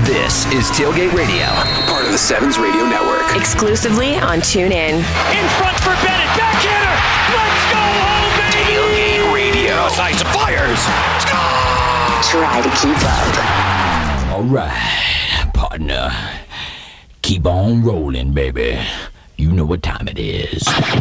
This is Tailgate Radio, part of the Sevens Radio Network. Exclusively on TuneIn. In front for Bennett, backhander. Let's go home, baby! Tailgate Radio. Sights and fires. Score! Try to keep up. All right, partner. Keep on rolling, baby. You know what time it is.